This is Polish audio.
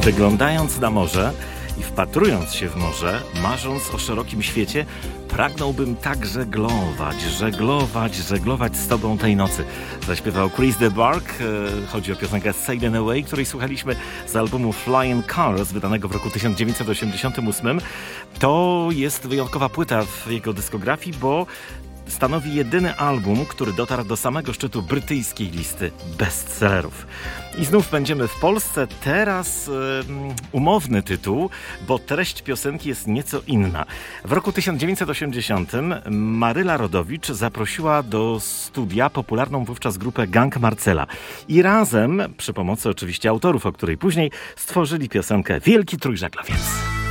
Wyglądając na morze i wpatrując się w morze, marząc o szerokim świecie, pragnąłbym tak żeglować z tobą tej nocy. Zaśpiewał Chris de Burgh. Chodzi o piosenkę Sailing Away, której słuchaliśmy z albumu Flying Cars, wydanego w roku 1988. To jest wyjątkowa płyta w jego dyskografii, bo stanowi jedyny album, który dotarł do samego szczytu brytyjskiej listy bestsellerów. I znów będziemy w Polsce. Teraz umowny tytuł, bo treść piosenki jest nieco inna. W roku 1980 Maryla Rodowicz zaprosiła do studia popularną wówczas grupę Gang Marcela. I razem, przy pomocy oczywiście autorów, o której później, stworzyli piosenkę Wielki Trójżaglowiec.